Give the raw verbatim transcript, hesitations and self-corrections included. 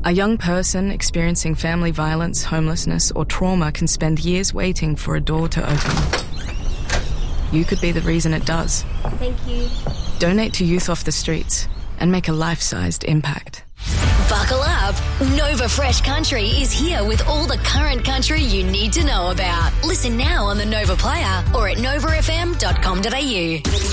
A young person experiencing family violence, homelessness, or trauma can spend years waiting for a door to open. You could be the reason it does. Thank you. Donate to Youth Off the Streets and make a life-sized impact. Buckle up. Nova Fresh Country is here with all the current country you need to know about. Listen now on the Nova Player or at nova f m dot com dot a u.